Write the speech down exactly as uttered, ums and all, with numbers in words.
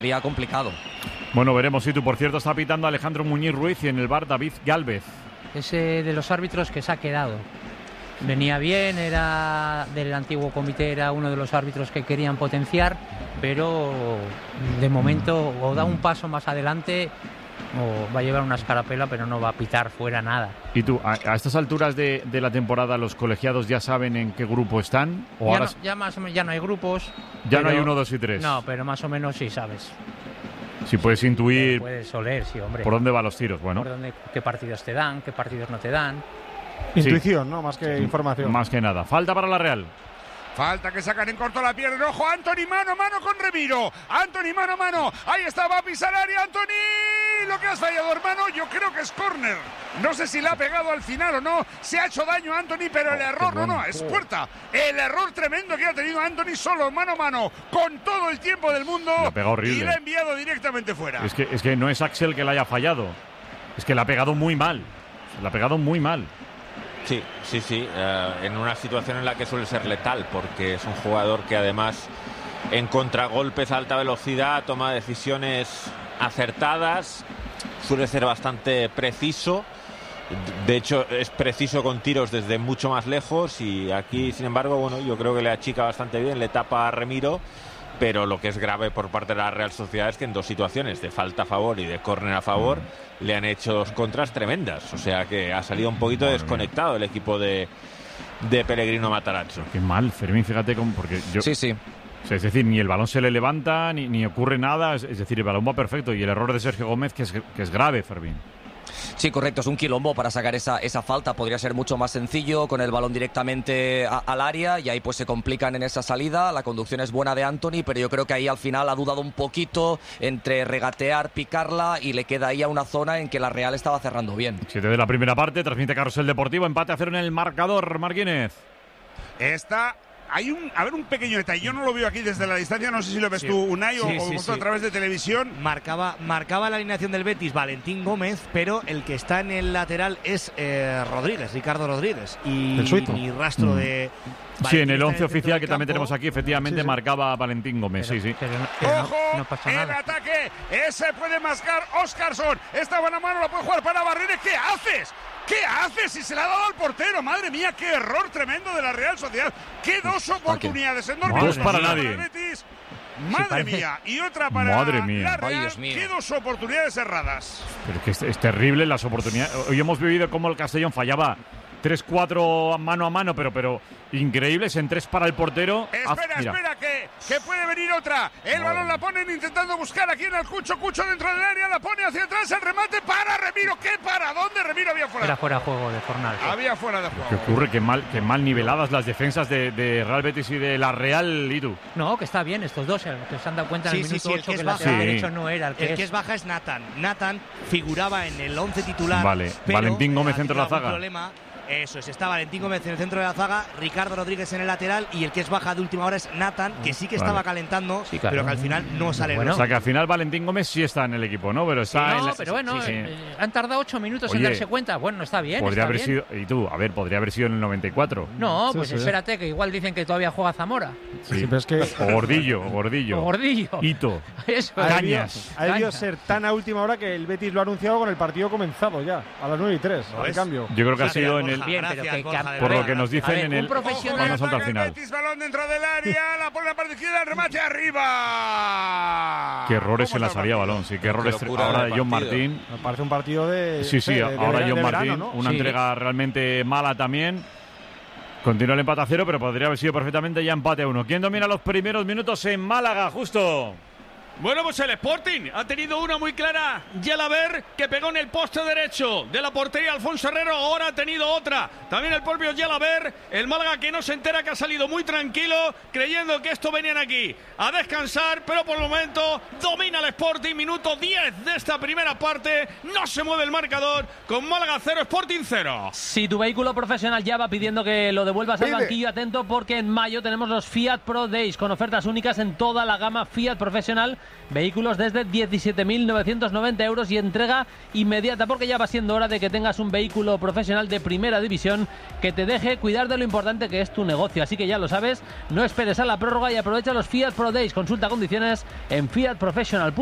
Sería complicado. Bueno, veremos. Si tú, por cierto, está pitando Alejandro Muñiz Ruiz y en el bar David Gálvez. Ese de los árbitros que se ha quedado. Venía bien, era del antiguo comité, era uno de los árbitros que querían potenciar, pero de momento o da un paso más adelante o va a llevar una escarapela, pero no va a pitar fuera nada. ¿Y tú, a, a estas alturas de, de la temporada, los colegiados ya saben en qué grupo están? ¿O ya, ahora no, ya, más o menos, ya no hay grupos. Ya pero, no hay uno, dos y tres. No, pero más o menos sí sabes. Si puedes intuir. Puedes oler, sí, hombre. ¿Por dónde van los tiros? Bueno. Por dónde, qué partidos te dan, qué partidos no te dan. Intuición, sí. ¿no? Más que sí. información. Más que nada. Falta para la Real. Falta que sacan en corto la pierna. Ojo, Antony mano a mano con Remiro. Antony mano a mano. Ahí está, va a pisar área. Antony, lo que has fallado, hermano, yo creo que es córner. No sé si le ha pegado al final o no. Se ha hecho daño a Antony, pero oh, el error, no, no, es puerta. El error tremendo que ha tenido Antony solo, mano a mano, con todo el tiempo del mundo. Le ha pegado horrible. Y le ha enviado directamente fuera. Es que, es que no es Axel que le haya fallado. Es que le ha pegado muy mal. Le ha pegado muy mal. Sí, sí, sí, uh, en una situación en la que suele ser letal, porque es un jugador que además en contragolpes a alta velocidad toma decisiones acertadas, suele ser bastante preciso, de hecho es preciso con tiros desde mucho más lejos y aquí, sin embargo, bueno, yo creo que le achica bastante bien, le tapa a Remiro, pero lo que es grave por parte de la Real Sociedad es que en dos situaciones de falta a favor y de córner a favor le han hecho dos contras tremendas, o sea que ha salido un poquito Madre desconectado mía. el equipo de, de Pellegrino Matarazzo. Qué mal, Fermín, fíjate cómo, porque yo... Sí, sí. O sea, es decir, ni el balón se le levanta, ni, ni ocurre nada, es, es decir, el balón va perfecto y el error de Sergio Gómez que es, que es grave, Fermín. Sí, correcto, es un quilombo para sacar esa, esa falta, podría ser mucho más sencillo con el balón directamente a, al área y ahí pues se complican en esa salida, la conducción es buena de Antony, pero yo creo que ahí al final ha dudado un poquito entre regatear, picarla y le queda ahí a una zona en que la Real estaba cerrando bien. Siete de la primera parte, transmite Carrusel Deportivo, empate a cero en el marcador, Marquínez. Está... Hay un, a ver, un pequeño detalle. Yo no lo veo aquí desde la distancia. No sé si lo ves sí. tú, Unai, sí, o, sí, o sí. a través de televisión. Marcaba, marcaba la alineación del Betis Valentín Gómez, pero el que está en el lateral es eh, Rodríguez, Ricardo Rodríguez. Y ni rastro mm. de... Valentín sí, en el once oficial que también tenemos aquí, efectivamente sí, sí. marcaba Valentín Gómez. Pero, sí, sí. Pero no, pero ¡Ojo! No, no pasa nada. El ataque. Ese puede mascar Óscarson. Esta buena mano la puede jugar para Barrera. ¿Qué haces? ¿Qué haces? Si se la ha dado al portero. Madre mía, qué error tremendo de la Real Sociedad. Qué dos oportunidades enormes. No es para nadie. Madre sí, mía. Y otra para Madre mía. la Real. Ay, Dios mío. Qué dos oportunidades erradas. Pero es que es, es terrible las oportunidades. Hoy hemos vivido cómo el Castellón fallaba tres cuatro mano a mano, pero pero increíbles en tres para el portero. Espera, ah, espera, que, que puede venir otra. El Madre balón la ponen intentando buscar aquí en el Cucho. Cucho dentro del área, la pone hacia atrás, el remate para Remiro. ¿Qué para? ¿Dónde Remiro había fuera? Era fuera de juego de Fornal. Sí. Había fuera de juego. ¿Qué ocurre? Qué mal, qué mal niveladas las defensas de, de Real Betis y de la Real, Itu. No, que está bien estos dos, que se han dado cuenta en sí, el minuto sí, sí, ocho el que, que el baja, lateral sí. derecho no era el que el es. que es baja es Nathan. Nathan figuraba en el once titular. Vale, pero, Valentín Gómez eh, centro de la zaga. Problema. Eso es, está Valentín Gómez en el centro de la zaga, Ricardo Rodríguez en el lateral y el que es baja de última hora es Nathan, que sí que vale. estaba calentando, sí, claro. pero que al final no sale. Bueno, o sea que al final Valentín Gómez sí está en el equipo, ¿no? Pero está sí, en no, la... pero bueno, sí, sí. Eh, han tardado ocho minutos Oye, en darse cuenta. Bueno, está bien. Podría está haber bien. sido, y tú, a ver, podría haber sido en el noventa y cuatro. No, sí, pues sí. espérate, que igual dicen que todavía juega Zamora. Sí, sí pero es que... O Gordillo, o Gordillo. O Gordillo. Hito. Eso. Cañas. Ha debido ser tan a última hora que el Betis lo ha anunciado con el partido comenzado ya, a las nueve y tres, ¿No al es? cambio. Yo creo que Gracias, ha sido en Borja, el... Bien, gracias, pero que, Borja, que, por ver, lo que nos dicen ver, en el... Un profesional. Cuando salta al final. Betis, balón dentro del área, la pone la parte izquierda, el remate arriba. Qué errores en la salida balón, sí, qué errores. Qué Ahora de John Martín. Me parece un partido de... Sí, sí, de, ahora de, John de Martín, verano, ¿no? una Sí. entrega realmente mala también. Continúa el empate a cero, pero podría haber sido perfectamente ya empate a uno. ¿Quién domina los primeros minutos en Málaga, Justo? Bueno, pues el Sporting ha tenido una muy clara, Yelaber, que pegó en el poste derecho de la portería Alfonso Herrero, ahora ha tenido otra, también el propio Yelaber, el Málaga que no se entera, que ha salido muy tranquilo, creyendo que esto venían aquí a descansar, pero por el momento domina el Sporting, minuto diez de esta primera parte, no se mueve el marcador, con Málaga cero, Sporting cero. Si tu vehículo profesional ya va pidiendo que lo devuelvas Pide. al banquillo, atento porque en mayo tenemos los Fiat Pro Days, con ofertas únicas en toda la gama Fiat profesional, vehículos desde diecisiete mil novecientos noventa euros y entrega inmediata, porque ya va siendo hora de que tengas un vehículo profesional de primera división que te deje cuidar de lo importante que es tu negocio. Así que ya lo sabes, no esperes a la prórroga y aprovecha los Fiat Pro Days. Consulta condiciones en fiat professional punto com.